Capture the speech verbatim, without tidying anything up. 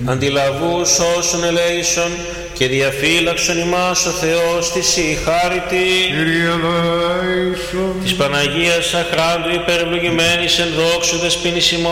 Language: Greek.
αντιλαβούς όσων ελέησον και διαφύλαξον ημάς ο Θεός της η χάρητη. Κύριε ελέησον. Της Παναγίας Αχράντου υπερευλογημένης εν δόξου δεσποίνης ημών